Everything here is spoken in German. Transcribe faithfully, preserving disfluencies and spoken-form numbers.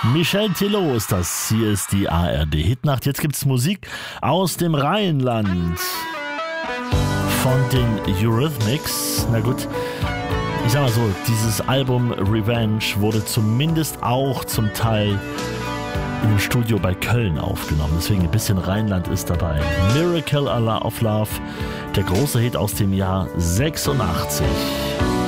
Michel Tello ist das. Hier ist die A R D-Hitnacht. Jetzt gibt's Musik aus dem Rheinland. Von den Eurythmics. Na gut, ich sag mal so, dieses Album Revenge wurde zumindest auch zum Teil im Studio bei Köln aufgenommen. Deswegen ein bisschen Rheinland ist dabei. Miracle of Love, der große Hit aus dem Jahr sechsundachtzig.